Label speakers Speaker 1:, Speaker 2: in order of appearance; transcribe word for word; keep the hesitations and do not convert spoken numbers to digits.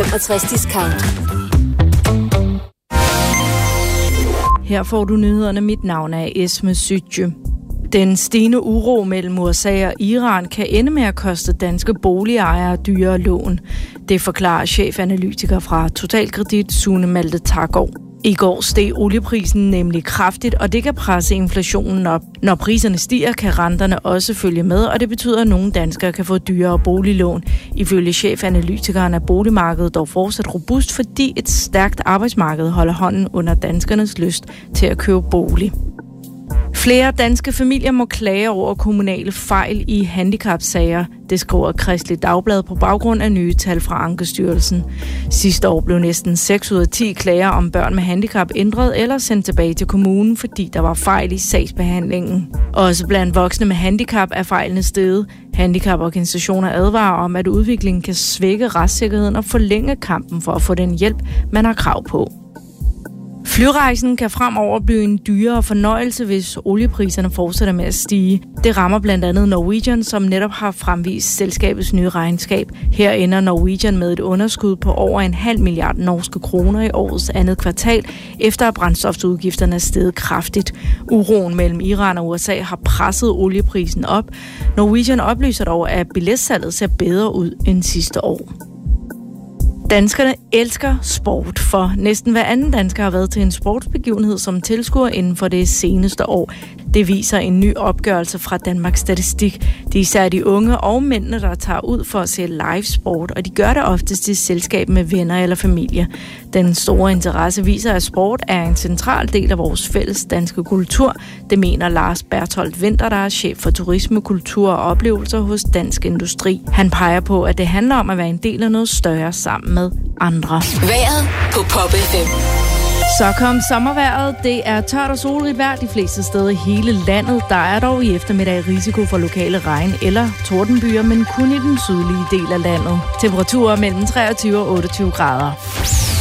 Speaker 1: femogtres discount.
Speaker 2: Her får du nyhederne. Mit navn er Esme Sytje. Den stigende uro mellem U S A og Iran kan ende med at koste danske boligejere dyre lån. Det forklarer chefanalytiker fra Totalkredit, Sune Malte Thargaard. I går steg olieprisen nemlig kraftigt, og det kan presse inflationen op. Når priserne stiger, kan renterne også følge med, og det betyder, at nogle danskere kan få dyrere boliglån. Ifølge chefanalytikeren er boligmarkedet dog fortsat robust, fordi et stærkt arbejdsmarked holder hånden under danskernes lyst til at købe bolig. Flere danske familier må klage over kommunale fejl i handicapsager. Det skriver Kristeligt Dagblad på baggrund af nye tal fra Ankestyrelsen. Sidste år blev næsten seks ud af ti klager om børn med handicap ændret eller sendt tilbage til kommunen, fordi der var fejl i sagsbehandlingen. Også blandt voksne med handicap er fejlene steget. Handicaporganisationer advarer om, at udviklingen kan svække retssikkerheden og forlænge kampen for at få den hjælp, man har krav på. Flyrejsen kan fremover blive en dyrere fornøjelse, hvis oliepriserne fortsætter med at stige. Det rammer blandt andet Norwegian, som netop har fremvist selskabets nye regnskab. Her ender Norwegian med et underskud på over en halv milliard norske kroner i årets andet kvartal, efter at brændstofudgifterne er steget kraftigt. Uroen mellem Iran og U S A har presset olieprisen op. Norwegian oplyser dog, at billetsalget ser bedre ud end sidste år. Danskerne elsker sport, for næsten hver anden dansker har været til en sportsbegivenhed som tilskuer inden for det seneste år. Det viser en ny opgørelse fra Danmarks Statistik. Det er især de unge og mændene, der tager ud for at se live sport, og de gør det oftest i selskab med venner eller familie. Den store interesse viser, at sport er en central del af vores fælles danske kultur. Det mener Lars Bertholdt Winther, der er chef for turisme, kultur og oplevelser hos Dansk Industri. Han peger på, at det handler om at være en del af noget større sammen med andre.
Speaker 1: Vejret på Pop F M.
Speaker 2: Så kom sommervejret. Det er tørt og solrigt vejr de fleste steder i hele landet. Der er dog i eftermiddag risiko for lokale regn- eller tordenbyer, men kun i den sydlige del af landet. Temperaturer mellem treogtyve og otteogtyve grader.